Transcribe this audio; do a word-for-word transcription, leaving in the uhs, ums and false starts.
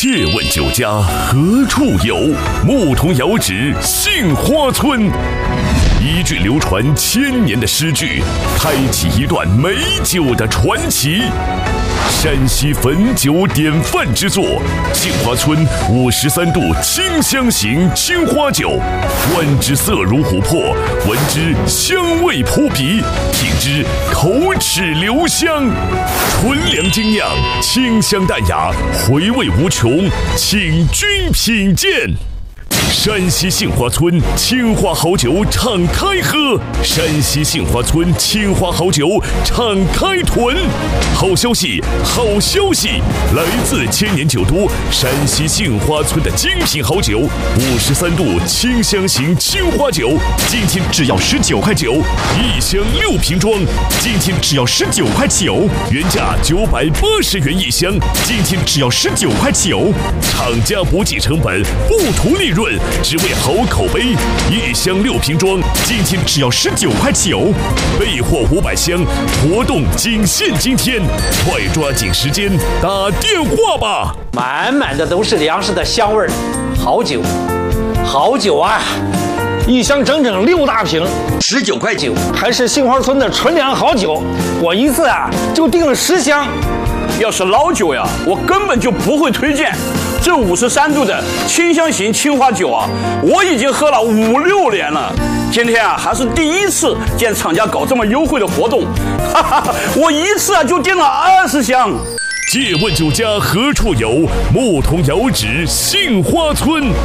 借问酒家何处有？牧童遥指杏花村。一句流传千年的诗句，开启一段美酒的传奇。山西汾酒典范之作，杏花村五十三度清香型青花酒，观之色如琥珀，闻之香味扑鼻，品之口齿留香。纯粮精酿，清香淡雅，回味无穷，请君品鉴。山西杏花村青花好酒敞开喝，山西杏花村青花好酒敞开囤。好消息，好消息！来自千年酒都山西杏花村的精品好酒，五十三度清香型青花酒，今天只要十九块九，一箱六瓶装，今天只要十九块九，原价九百八十元一箱，今天只要十九块九，厂家不计成本，不图利润。只为好口碑，一箱六瓶装，今天只要十九块九，备货五百箱，活动仅限今天，快抓紧时间打电话吧！ 满满的都是粮食的香味儿，好酒，好酒啊！ 一箱整整六大瓶， 十九块九， 还是杏花村的纯粮好酒，我一次啊就订了十箱。 要是老酒呀，我根本就不会推荐。这五十三度的清香型青花酒啊，我已经喝了五六年了。今天啊，还是第一次见厂家搞这么优惠的活动，哈哈，我一次啊就订了二十箱。 借问酒家何处有？牧童遥指杏花村。